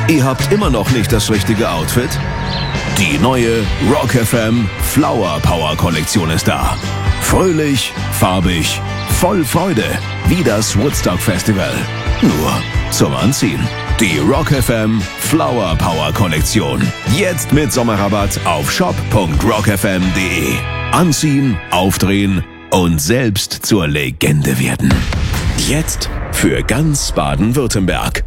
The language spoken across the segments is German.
Ihr habt immer noch nicht das richtige Outfit? Die neue Rock FM Flower Power Kollektion ist da. Fröhlich, farbig, voll Freude, wie das Woodstock Festival. Nur zum Anziehen. Die Rock FM Flower Power Kollektion. Jetzt mit Sommerrabatt auf shop.rockfm.de. Anziehen, aufdrehen und selbst zur Legende werden. Jetzt für ganz Baden-Württemberg.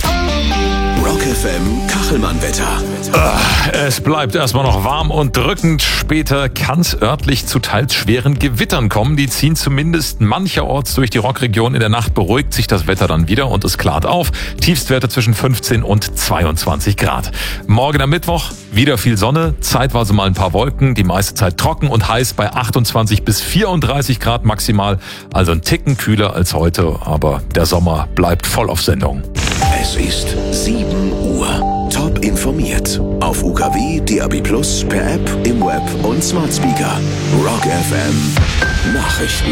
Rock FM Kachelmann-Wetter. Es bleibt erstmal noch warm und drückend. Später kann es örtlich zu teils schweren Gewittern kommen. Die ziehen zumindest mancherorts durch die Rockregion. In der Nacht beruhigt sich das Wetter dann wieder und es klart auf. Tiefstwerte zwischen 15 und 22 Grad. Morgen am Mittwoch wieder viel Sonne, zeitweise mal ein paar Wolken, die meiste Zeit trocken und heiß bei 28 bis 34 Grad maximal. Also ein Ticken kühler als heute, aber der Sommer bleibt voll auf Sendung. Es ist 7 Uhr. Top informiert. Auf UKW, DAB+, per App, im Web und Smart Speaker. Rock FM Nachrichten.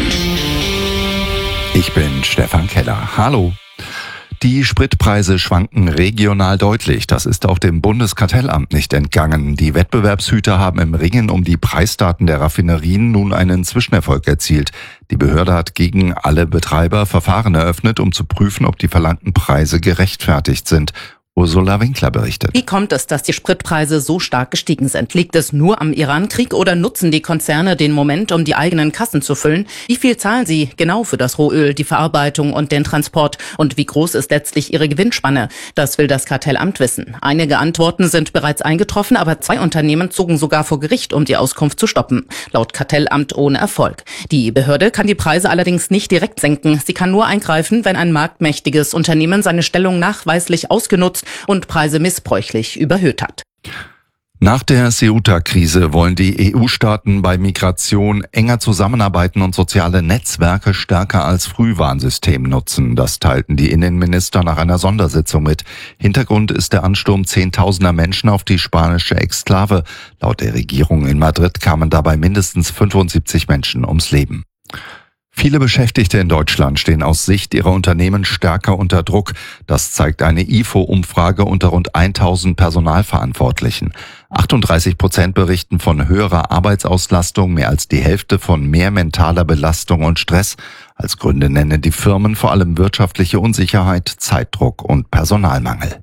Ich bin Stefan Keller. Hallo. Die Spritpreise schwanken regional deutlich. Das ist auch dem Bundeskartellamt nicht entgangen. Die Wettbewerbshüter haben im Ringen um die Preisdaten der Raffinerien nun einen Zwischenerfolg erzielt. Die Behörde hat gegen alle Betreiber Verfahren eröffnet, um zu prüfen, ob die verlangten Preise gerechtfertigt sind. Ursula Winkler berichtet. Wie kommt es, dass die Spritpreise so stark gestiegen sind? Liegt es nur am Irankrieg oder nutzen die Konzerne den Moment, um die eigenen Kassen zu füllen? Wie viel zahlen sie genau für das Rohöl, die Verarbeitung und den Transport? Und wie groß ist letztlich ihre Gewinnspanne? Das will das Kartellamt wissen. Einige Antworten sind bereits eingetroffen, aber 2 Unternehmen zogen sogar vor Gericht, um die Auskunft zu stoppen. Laut Kartellamt ohne Erfolg. Die Behörde kann die Preise allerdings nicht direkt senken. Sie kann nur eingreifen, wenn ein marktmächtiges Unternehmen seine Stellung nachweislich ausgenutzt und Preise missbräuchlich überhöht hat. Nach der Ceuta-Krise wollen die EU-Staaten bei Migration enger zusammenarbeiten und soziale Netzwerke stärker als Frühwarnsystem nutzen. Das teilten die Innenminister nach einer Sondersitzung mit. Hintergrund ist der Ansturm Zehntausender Menschen auf die spanische Exklave. Laut der Regierung in Madrid kamen dabei mindestens 75 Menschen ums Leben. Viele Beschäftigte in Deutschland stehen aus Sicht ihrer Unternehmen stärker unter Druck. Das zeigt eine IFO-Umfrage unter rund 1000 Personalverantwortlichen. 38% berichten von höherer Arbeitsauslastung, mehr als die Hälfte von mehr mentaler Belastung und Stress. Als Gründe nennen die Firmen vor allem wirtschaftliche Unsicherheit, Zeitdruck und Personalmangel.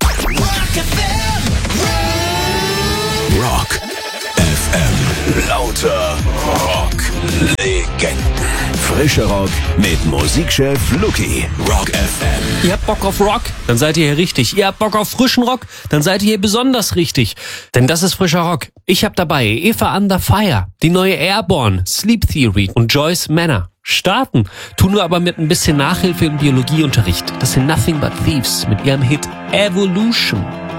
Rock FM. Lauter Rock-Legenden. Frische Rock mit Musikchef Luki. Rock FM. Ihr habt Bock auf Rock? Dann seid ihr hier richtig. Ihr habt Bock auf frischen Rock? Dann seid ihr hier besonders richtig. Denn das ist frischer Rock. Ich hab dabei Eva Under Fire, die neue Airborne, Sleep Theory und Joyce Manor. Starten tun wir aber mit ein bisschen Nachhilfe im Biologieunterricht. Das sind Nothing But Thieves mit ihrem Hit Evolution.